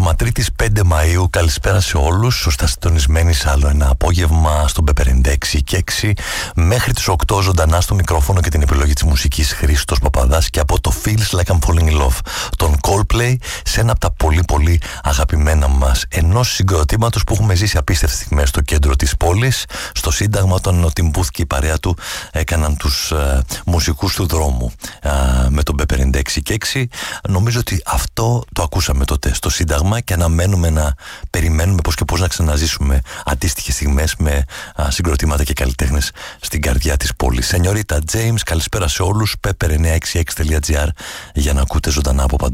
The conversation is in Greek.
απόγευμα Τρίτης 5 Μαΐου. Καλησπέρα σε όλους. Σωστά συντονισμένοι σε άλλο ένα απόγευμα στον P56 και 6. Μέχρι τις 8 ζωντανά στο μικρόφωνο και την επιλογή της μουσικής Χρήστος Παπαδάς και από το Feels Like I'm Falling in Love των Coldplay σε ένα από τα πολύ πολύ αγαπημένα μας ενός συγκροτήματος που έχουμε ζήσει απίστευτες στιγμές στο κέντρο της πόλης, στο Σύνταγμα, όταν ο Tim Booth και η παρέα του έκαναν τους μουσικούς του δρόμου με τον P56 και 6. Νομίζω ότι αυτό το ακούσαμε τότε στο Σύνταγμα και αναμένουμε να περιμένουμε πώς και πώς να ξαναζήσουμε αντίστοιχες στιγμές με συγκροτήματα και καλλιτέχνες στην καρδιά της πόλης. Σενιωρίτα James, καλησπέρα σε όλους. Pepper966.gr για να ακούτε ζωντανά από παντού.